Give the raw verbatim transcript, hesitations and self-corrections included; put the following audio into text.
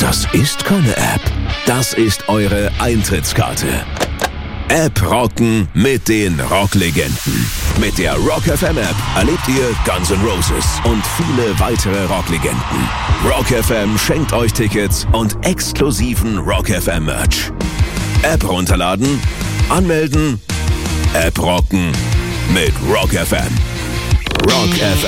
Das ist keine App. Das ist eure Eintrittskarte. App rocken mit den Rocklegenden. Mit der Rock F M App erlebt ihr Guns N' Roses und viele weitere Rocklegenden. Rock F M schenkt euch Tickets und exklusiven Rock F M Merch. App runterladen, anmelden, App rocken mit Rock F M. Rock F M.